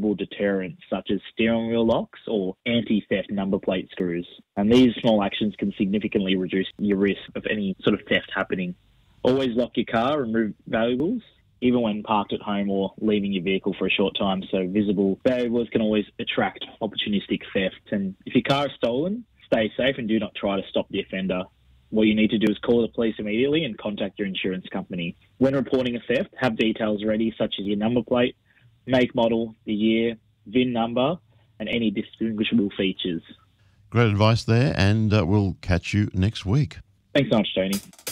visible deterrents such as steering wheel locks or anti-theft number plate screws. And these small actions can significantly reduce your risk of any sort of theft happening. Always lock your car and remove valuables, even when parked at home or leaving your vehicle for a short time, so visible valuables can always attract opportunistic theft. And if your car is stolen, stay safe and do not try to stop the offender. What you need to do is call the police immediately and contact your insurance company. When reporting a theft, have details ready such as your number plate, make, model, the year, VIN number, and any distinguishable features. Great advice there, and we'll catch you next week. Thanks so much, Tony.